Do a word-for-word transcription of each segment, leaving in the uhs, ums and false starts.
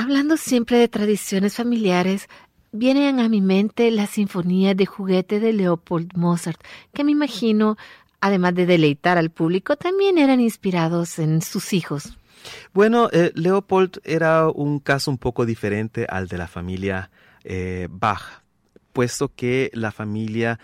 Hablando siempre de tradiciones familiares, vienen a mi mente las sinfonías de juguete de Leopold Mozart, que me imagino, además de deleitar al público, también eran inspirados en sus hijos. Bueno, eh, Leopold era un caso un poco diferente al de la familia eh, Bach, puesto que la familia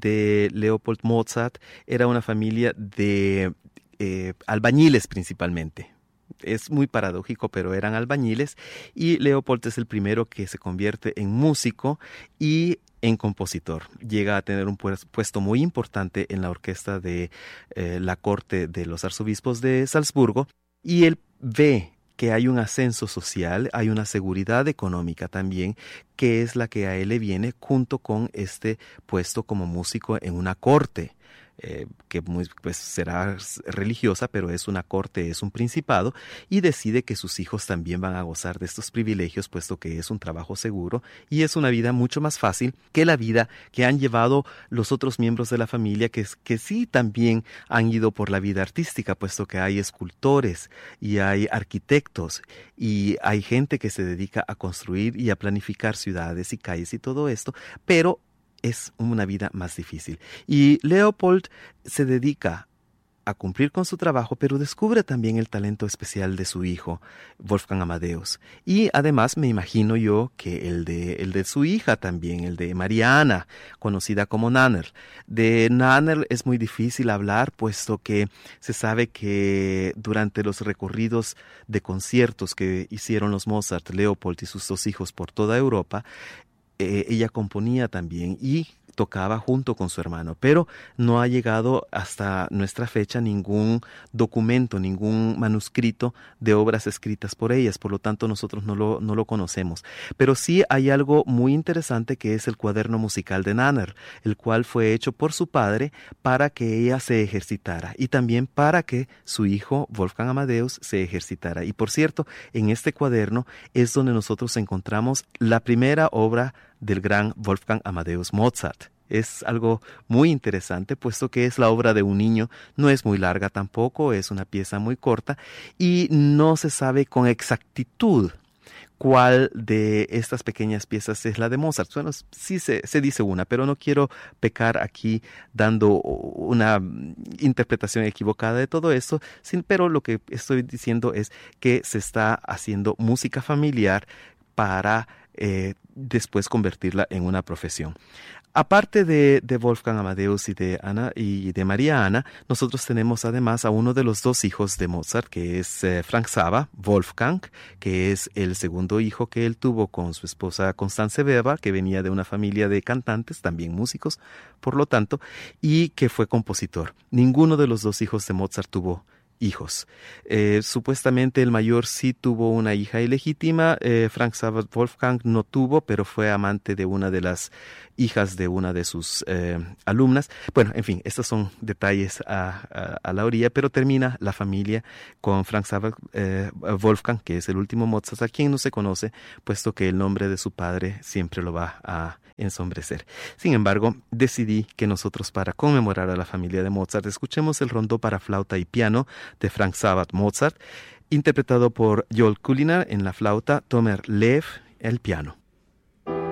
de Leopold Mozart era una familia de eh, albañiles principalmente. Es muy paradójico, pero eran albañiles, y Leopold es el primero que se convierte en músico y en compositor. Llega a tener un puesto muy importante en la orquesta de eh, la corte de los arzobispos de Salzburgo, y él ve que hay un ascenso social, hay una seguridad económica también, que es la que a él le viene junto con este puesto como músico en una corte. Eh, que muy, pues será religiosa, pero es una corte, es un principado, y decide que sus hijos también van a gozar de estos privilegios, puesto que es un trabajo seguro y es una vida mucho más fácil que la vida que han llevado los otros miembros de la familia, que, que sí también han ido por la vida artística, puesto que hay escultores y hay arquitectos y hay gente que se dedica a construir y a planificar ciudades y calles y todo esto, pero es una vida más difícil. Y Leopold se dedica a cumplir con su trabajo, pero descubre también el talento especial de su hijo, Wolfgang Amadeus. Y además me imagino yo que el de, el de su hija también, el de Mariana, conocida como Nannerl. De Nannerl es muy difícil hablar, puesto que se sabe que durante los recorridos de conciertos que hicieron los Mozart, Leopold y sus dos hijos por toda Europa, Eh, ella componía también y tocaba junto con su hermano, pero no ha llegado hasta nuestra fecha ningún documento, ningún manuscrito de obras escritas por ellas, por lo tanto nosotros no lo, no lo conocemos. Pero sí hay algo muy interesante, que es el cuaderno musical de Nannerl, el cual fue hecho por su padre para que ella se ejercitara y también para que su hijo Wolfgang Amadeus se ejercitara. Y por cierto, en este cuaderno es donde nosotros encontramos la primera obra del gran Wolfgang Amadeus Mozart. Es algo muy interesante, puesto que es la obra de un niño, no es muy larga tampoco, es una pieza muy corta y no se sabe con exactitud cuál de estas pequeñas piezas es la de Mozart. Bueno, sí se, se dice una, pero no quiero pecar aquí dando una interpretación equivocada de todo esto, sin, pero lo que estoy diciendo es que se está haciendo música familiar para eh, después convertirla en una profesión. Aparte de, de Wolfgang Amadeus y de Ana y de María Ana, nosotros tenemos además a uno de los dos hijos de Mozart, que es eh, Franz Xaver, Wolfgang, que es el segundo hijo que él tuvo con su esposa Constanze Weber, que venía de una familia de cantantes, también músicos, por lo tanto, y que fue compositor. Ninguno de los dos hijos de Mozart tuvo hijos. Eh, supuestamente el mayor sí tuvo una hija ilegítima, eh, Franz Xaver Wolfgang no tuvo, pero fue amante de una de las hijas de una de sus eh, alumnas. Bueno, en fin, estos son detalles a, a, a la orilla, pero termina la familia con Franz Xaver eh, Wolfgang, que es el último Mozart, a quien no se conoce, puesto que el nombre de su padre siempre lo va a ensombrecer. Sin embargo, decidí que nosotros, para conmemorar a la familia de Mozart, escuchemos el rondó para flauta y piano de Franz Xaver Mozart, interpretado por Joel Kuliner en la flauta, Tomer Lev el piano.